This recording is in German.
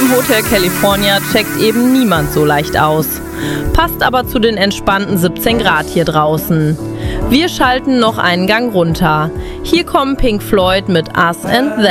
im Hotel California checkt eben niemand so leicht aus. Passt aber zu den entspannten 17 Grad hier draußen. Wir schalten noch einen Gang runter. Hier kommen Pink Floyd mit Us and Them.